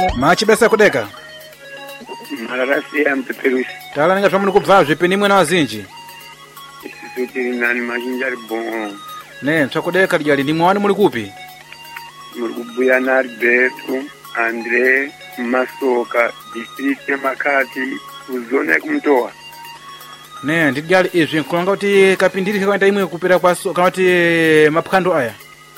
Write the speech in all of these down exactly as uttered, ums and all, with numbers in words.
machibesa kudeka Mararasi ya mpeperusi. tala ninga twa muli kubva zvipini mwana wazinji Isiso tiri nani machinja ari bon. ne twakudeka lyali ndi mwani muli kupi Muri kubuya na Alberto Andre Masoka district ya Makati kuzona ya kumtoa. ne ndidyali izvi nkulanga kuti kapindiri kaenda imwe kupera kwaso kana kuti maphwando aya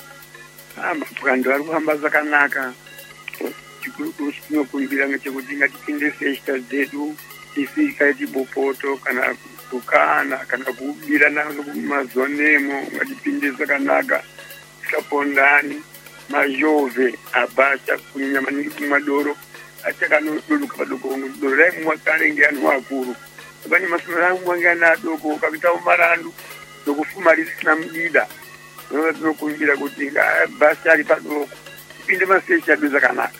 Ah, maphwando ari kuhamba zvakanaka. Chikuru chinokumbira ngechekuti ngatipinde festa dzedu tisikaiti bopoto kana kukana kana kubira nazo kumazonemo ngatipinde zvakanaka tikapondani majove abasha kunyanya maningi kumadoro achakanoduduka padoko doro raimwa kare ngeanhu akuru pane masoro amwe ngeana adoko kapita umarandu nokufuma risina mudida nova tinokumbira kuti basa ari padoko ipinde maseshi adu zvakanaka.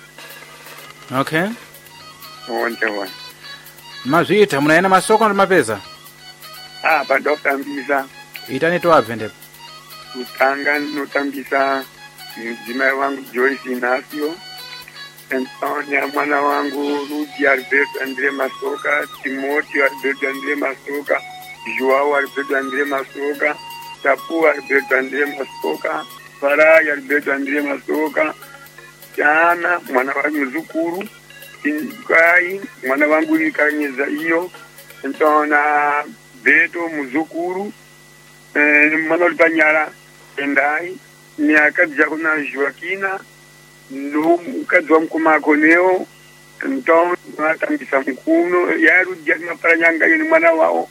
okay onje one mazviita munaena masoko ndi mapeza ah pada kutambisa itani toabve ndepo kutanga notambisa mudzimai wangu Joyce Inacio Antonia mwana wangu Rudi Alberto Andre Masoka Timothy Alberto Andre Masoka Joao Alberto Andre Masoka Tapu Alberto Andre Masoka Farai Alberto Andre Masoka Jana mwana wangu Zukuru Inkai mwana wangu Nikanyeza iyo Antona Beto Muzukuru eh, mwana ulipanyara Endai ni akadzi yako na Joaquina nomukadzi wamukomako neo nto atambisa mukuno yarudya maparanyanga yeni mwana wao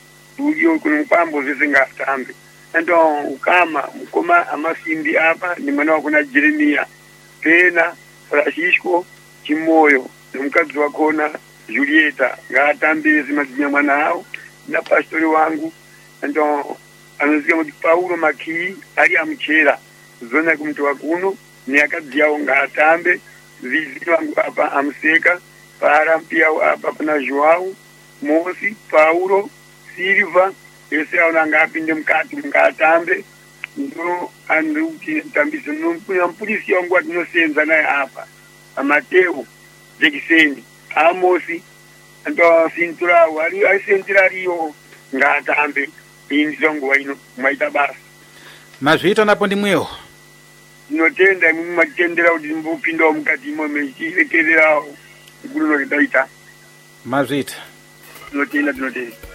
uyo kuno mpambo zisingatambe nto ukama mukoma amasimbi apa ni mwana wako na Jeremia Pena Francisco Chimoyo nomukadzi wakona Julieta ngatambe zimazinya mwana wao na pastori wangu nto anozika kuti Paulo Makii ari amuchera zona kumtoa kuno ni akadzi yawo ngaatambe vizi wangu apa amuseka para pia apa pana Joao Mosi Paulo Silva ese aona ngapinde mukati ngaatambe ndo anduti tambisa nompuya mpolisi wangu atinosenza naye apa Mateo Jekiseni Amosi ndo sintura wali aisentira riyo ngaatambe indizongo waino mwaita basa mazviita napo ndimwewo inotenda mumatendera kuti mbupindawo mukati imo mechirekererawo ikulu nokitaita mazviita tinotenda tinotenda